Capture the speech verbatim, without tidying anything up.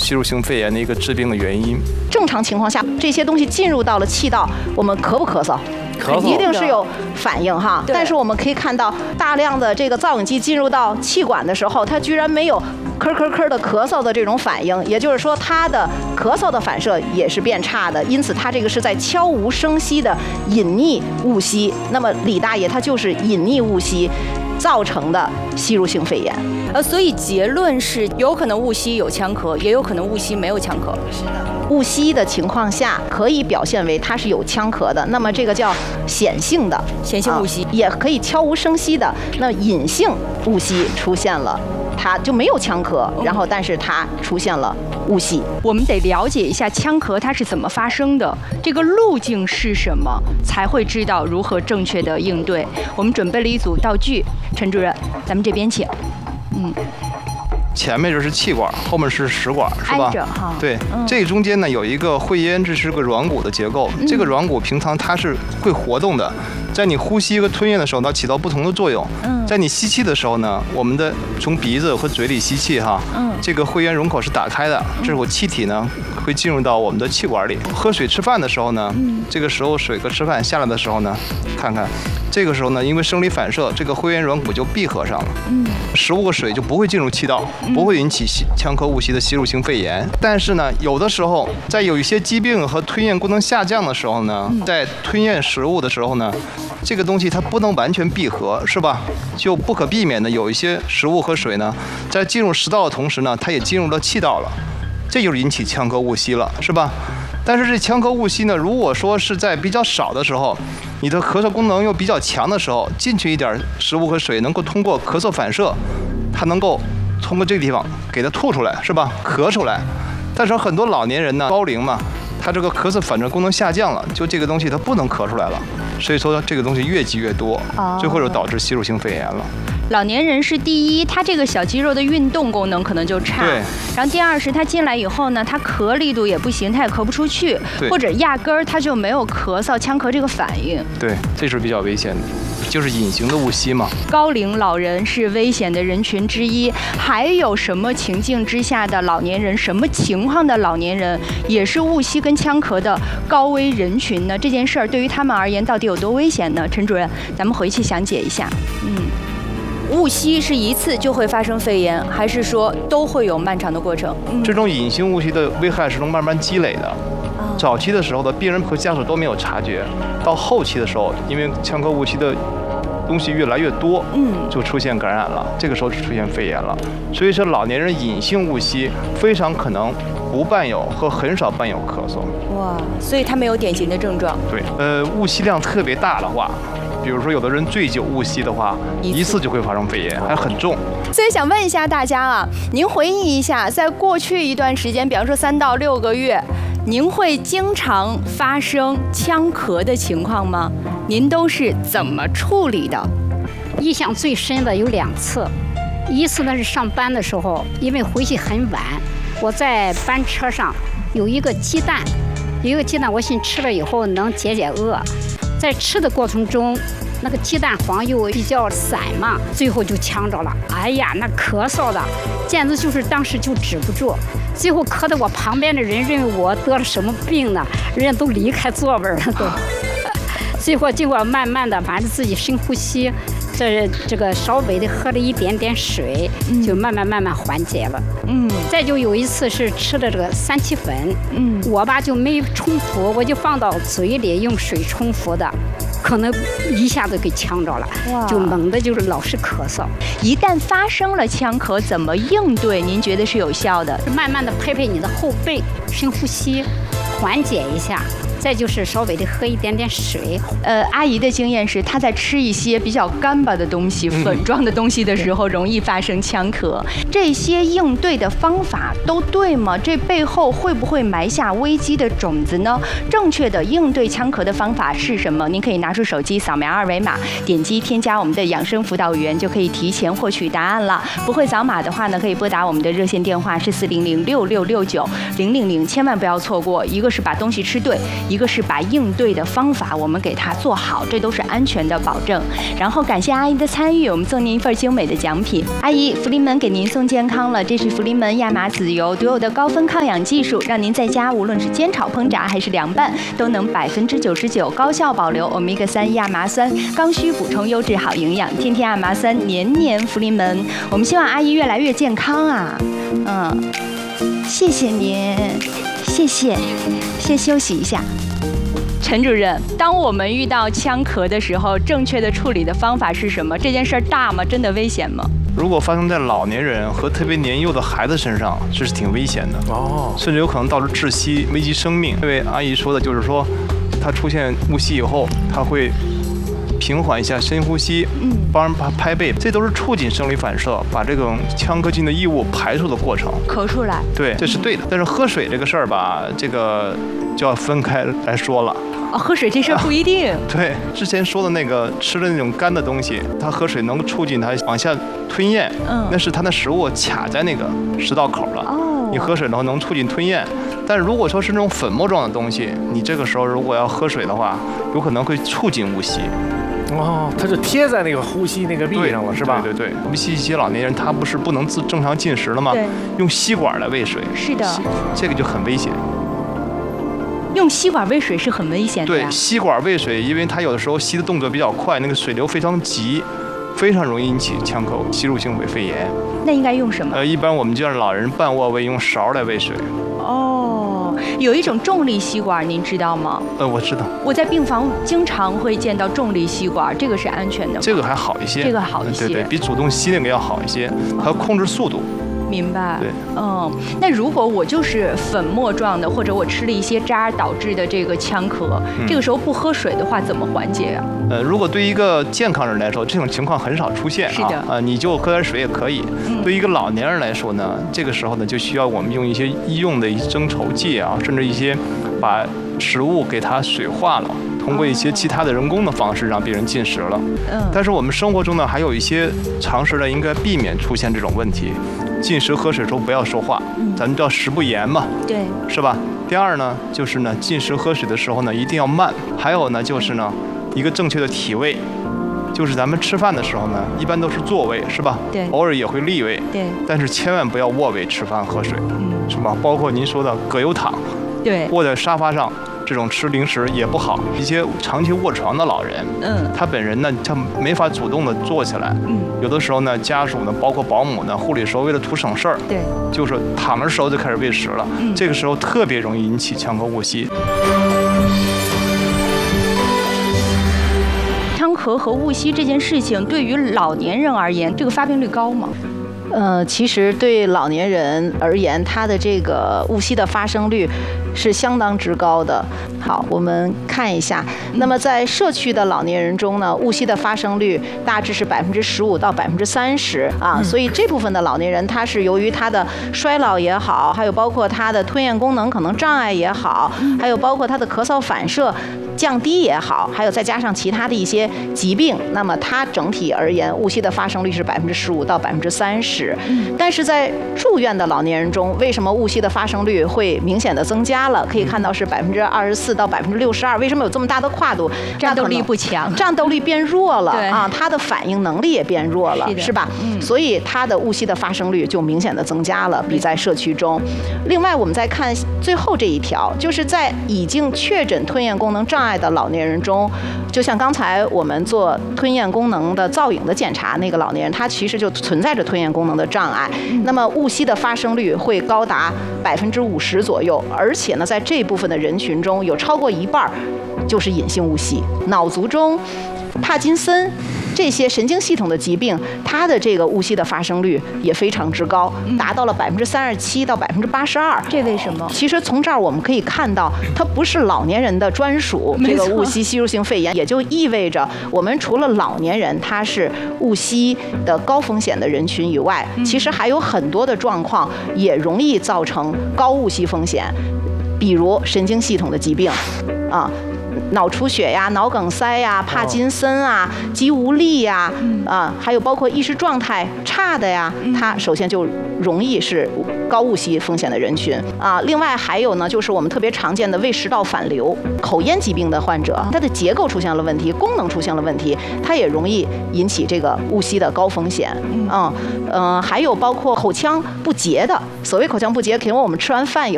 吸入性肺炎的一个致病的原因。 正常情况下，这些东西进入到了气道，我们咳不咳嗽？ 咳嗽一定是有反应哈。但是我们可以看到，大量的这个造影剂进入到气管的时候，它居然没有咳咳咳的咳嗽的这种反应，也就是说，它的咳嗽的反射也是变差的。因此，它这个是在悄无声息的隐匿误吸。那么，李大爷他就是隐匿误吸造成的吸入性肺炎。 呃，所以结论是有可能误吸有呛咳，也有可能误吸没有呛咳。 是的，误吸的情况下可以表现为它是有呛咳的，那么这个叫显性的显性误吸， 啊，也可以悄无声息的。那隐性误吸出现了，它就没有呛咳，然后但是它出现了误吸。 我们得了解一下呛咳它是怎么发生的，这个路径是什么，才会知道如何正确的应对。我们准备了一组道具，陈主任，咱们这边请。嗯， 前面这是气管，后面是食管，是吧？ 挨着哈。 对， 嗯、 这中间呢有一个会咽，这是个软骨的结构。嗯、这个软骨平常它是会活动的，在你呼吸和吞咽的时候，它起到不同的作用。嗯，在你吸气的时候呢，我们的从鼻子和嘴里吸气哈，嗯，这个会咽容口是打开的，这会气体呢会进入到我们的气管里。喝水吃饭的时候呢，嗯，这个时候水和吃饭下来的时候呢，看看。这个时候呢，因为生理反射，这个会咽软骨就闭合上了，嗯，食物和水就不会进入气道，不会引起呛咳误吸的吸入性肺炎。但是呢，有的时候在有一些疾病和吞咽功能下降的时候呢，在吞咽食物的时候呢，这个东西它不能完全闭合，是吧？就不可避免的有一些食物和水呢，在进入食道的同时呢，它也进入了气道了，这就是引起呛咳误吸了，是吧？但是这呛咳误吸呢，如果说是在比较少的时候，你的咳嗽功能又比较强的时候，进去一点食物和水，能够通过咳嗽反射，它能够通过这个地方给它吐出来，是吧？咳出来。但是很多老年人呢，高龄嘛，他这个咳嗽反射功能下降了，就这个东西它不能咳出来了，所以说这个东西越积越多，最后就导致吸入性肺炎了。 老年人是第一，他这个小肌肉的运动功能可能就差。 对。 然后第二是他进来以后呢，他咳力度也不行，他也咳不出去，或者压根儿他就没有咳嗽、呛咳这个反应。 对，这是比较危险的，就是隐形的误吸嘛。 高龄老人是危险的人群之一，还有什么情境之下的老年人，什么情况的老年人也是误吸跟呛咳的高危人群呢？这件事儿对于他们而言到底有多危险呢？陈主任，咱们回去详解一下。嗯。 误吸是一次就会发生肺炎，还是说都会有漫长的过程？ 嗯、这种隐形误吸的危害是能慢慢积累的。哦、早期的时候的病人和家属都没有察觉，到后期的时候，因为呛咳误吸的东西越来越多，嗯，就出现感染了，这个时候就出现肺炎了。所以说，老年人隐性误吸非常可能不伴有和很少伴有咳嗽。 哇，所以它没有典型的症状。 对，呃，误吸量特别大的话。比如说，有的人醉酒误吸的话，一次就会发生肺炎，还很重。 所以想问一下大家啊，您回忆一下，在过去一段时间，比方说三到六个月，您会经常发生呛咳的情况吗？您都是怎么处理的？ 印象最深的有两次，一次呢是上班的时候，因为回去很晚，我在班车上有一个鸡蛋，有一个鸡蛋，我寻吃了以后能解解饿。在吃的过程中，那个鸡蛋黄又比较散嘛，最后就呛着了。哎呀，那咳嗽的，简直就是当时就止不住，最后咳得我旁边的人认为我得了什么病呢，人家都离开座位了都。最后经过慢慢的，反正自己深呼吸，这这个稍微的喝了一点点水，就慢慢慢慢缓解了。嗯，再就有一次是吃的这个三七粉，嗯，我吧就没冲服，我就放到嘴里用水冲服的，可能一下子给呛着了，就猛的就是老是咳嗽。 一旦发生了呛咳，怎么应对？您觉得是有效的？ 慢慢的拍拍你的后背，深呼吸，缓解一下。再就是稍微的喝一点点水。 呃，阿姨的经验是，她在吃一些比较干巴的东西、粉状的东西的时候，容易发生呛咳。这些应对的方法都对吗？这背后会不会埋下危机的种子呢？正确的应对呛咳的方法是什么？您可以拿出手机扫描二维码，点击添加我们的养生辅导员，就可以提前获取答案了。不会扫码的话呢，可以拨打我们的热线电话是四零零六六六九零零零，千万不要错过。一个是把东西吃对。 一个是把应对的方法我们给它做好，这都是安全的保证。然后感谢阿姨的参与，我们送您一份精美的奖品。阿姨，福临门给您送健康了，这是福临门亚麻籽油独有的高分抗氧技术，让您在家无论是煎炒烹炸还是凉拌，都能百分之九十九高效保留欧米伽三亚麻酸，刚需补充优质好营养，天天亚麻酸，年年福临门。我们希望阿姨越来越健康啊！嗯，谢谢您，谢谢，先休息一下。陈主任，当我们遇到枪壳的时候，正确的处理的方法是什么？这件事儿大吗？真的危险吗？ 如果发生在老年人和特别年幼的孩子身上，这是挺危险的哦，甚至有可能导致窒息，危及生命。这位阿姨说的就是说，她出现误吸以后，她会平缓一下深呼吸，嗯，帮人拍拍背，这都是促进生理反射，把这种腔壳进的异物排出的过程， 咳出来。 对，这是对的。但是喝水这个事儿吧，这个就要分开来说了。 哦，喝水这事儿不一定、啊。 对，之前说的那个吃的那种干的东西，它喝水能促进它往下吞咽，嗯，那是它的食物卡在那个食道口了。哦，你喝水的话能促进吞咽，但是如果说是那种粉末状的东西，你这个时候如果要喝水的话，有可能会促进误吸。 哦，它就贴在那个呼吸那个壁上了，是吧？ 对对对，我们一些老年人他不是不能自正常进食了吗？ 对， 用吸管来喂水。 是的， 这个就很危险。 用吸管喂水是很危险的。 对，吸管喂水，因为它有的时候吸的动作比较快，那个水流非常急，非常容易引起腔口吸入性肺炎。 那应该用什么？ 呃，一般我们就让老人半卧位，用勺来喂水。 哦，有一种重力吸管，您知道吗？ 呃，我知道。 我在病房经常会见到重力吸管，这个是安全的吗？ 这个还好一些。 这个好一些。 对对，比主动吸那个要好一些，它要控制速度。 明白。 对， 嗯，那如果我就是粉末状的，或者我吃了一些渣导致的这个腔壳，嗯、这个时候不喝水的话，怎么缓解啊？ 呃，如果对一个健康人来说，这种情况很少出现啊。 是的。 啊、呃，你就喝点水也可以。嗯、对于一个老年人来说呢，这个时候呢，就需要我们用一些医用的增稠剂啊，甚至一些把食物给它水化了。通过一些其他的人工的方式让病人进食了。嗯。但是我们生活中呢，还有一些常识呢，应该避免出现这种问题。进食喝水的时候不要说话，嗯、咱们叫食不言嘛， 对， 是吧？第二呢，就是呢，进食喝水的时候呢，一定要慢。还有呢，就是呢，一个正确的体位，就是咱们吃饭的时候呢，一般都是坐位，是吧？ 对， 偶尔也会立位， 对， 但是千万不要卧位吃饭喝水，嗯，是吧？包括您说的葛优躺， 对， 卧在沙发上。这种吃零食也不好，一些长期卧床的老人，嗯，他本人呢，他没法主动的坐起来，嗯，有的时候呢，家属呢，包括保姆呢，护理时候为了图省事儿， 对， 就是躺着时候就开始喂食了，嗯，这个时候特别容易引起腔口误吸。 腔壳和误吸这件事情，对于老年人而言，这个发病率高吗？ 呃，其实对老年人而言，他的这个误吸的发生率是相当之高的。好，我们看一下。那么在社区的老年人中呢，误吸的发生率大致是百分之十五到百分之三十啊。所以这部分的老年人，他是由于他的衰老也好，还有包括他的吞咽功能可能障碍也好，还有包括他的咳嗽反射降低也好，还有再加上其他的一些疾病，那么它整体而言，误吸的发生率是百分之十五到百分之三十。但是在住院的老年人中，为什么误吸的发生率会明显的增加了？可以看到是百分之二十四到百分之六十二。为什么有这么大的跨度？ 战斗力不强， 战斗力变弱了啊，他的反应能力也变弱了，是吧？嗯、所以他的误吸的发生率就明显的增加了，比在社区中。另外，我们再看最后这一条，就是在已经确诊吞咽功能障碍的老年人中，就像刚才我们做吞咽功能的造影的检查，那个老年人他其实就存在着吞咽功能的障碍，那么误吸的发生率会高达百分之五十左右，而且呢，在这部分的人群中有超过一半就是隐性误吸。脑卒中、帕金森这些神经系统的疾病，它的这个误吸的发生率也非常之高，达到了百分之三十七到百分之八十二。 这为什么？ 其实从这儿我们可以看到，它不是老年人的专属这个误吸吸入性肺炎，也就意味着我们除了老年人他是误吸的高风险的人群以外，其实还有很多的状况也容易造成高误吸风险，比如神经系统的疾病，啊。 脑出血呀、脑梗塞呀、帕金森啊、肌无力呀，啊，还有包括意识状态差的呀，它首先就容易是高误吸风险的人群啊。另外还有呢，就是我们特别常见的胃食道反流、口咽疾病的患者，它的结构出现了问题，功能出现了问题，它也容易引起这个误吸的高风险。嗯，呃，还有包括口腔不洁的，所谓口腔不洁，可能我们吃完饭以